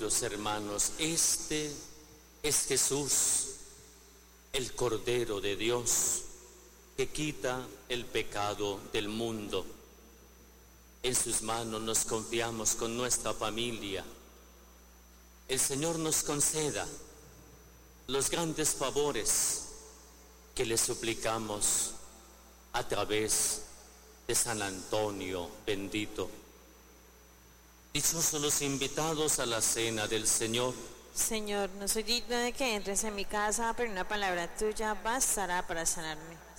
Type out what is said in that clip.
queridos hermanos, este es Jesús, el Cordero de Dios, que quita el pecado del mundo. En sus manos nos confiamos con nuestra familia. El Señor nos conceda los grandes favores que le suplicamos a través de San Antonio bendito. Dichosos los invitados a la cena del Señor. Señor, no soy digno de que entres en mi casa, pero una palabra tuya bastará para sanarme.